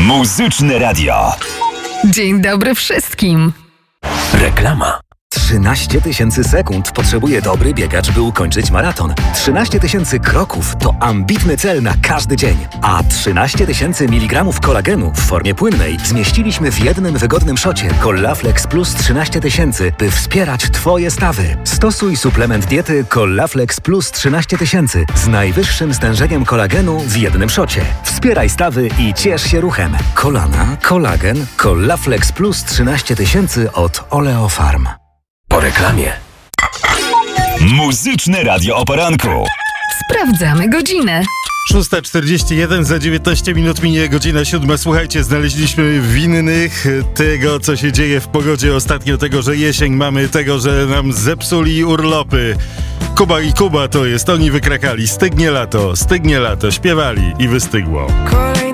Muzyczne Radio. Dzień dobry wszystkim. Reklama. 13 000 sekund potrzebuje dobry biegacz, by ukończyć maraton. 13 000 kroków to ambitny cel na każdy dzień. A 13 000 mg kolagenu w formie płynnej zmieściliśmy w jednym wygodnym szocie Collaflex Plus 13 000, by wspierać Twoje stawy. Stosuj suplement diety Collaflex Plus 13 000 z najwyższym stężeniem kolagenu w jednym szocie. Wspieraj stawy i ciesz się ruchem. Kolana, kolagen, Collaflex Plus 13 000 od Oleofarm. Po reklamie. Muzyczne Radio o poranku. Sprawdzamy godzinę. 6:41, za 19 minut minie godzina 7. Słuchajcie, znaleźliśmy winnych tego, co się dzieje w pogodzie ostatnio, tego, że jesień mamy, tego, że nam zepsuli urlopy. Kuba i Kuba to jest, oni wykrakali, stygnie lato, śpiewali i wystygło.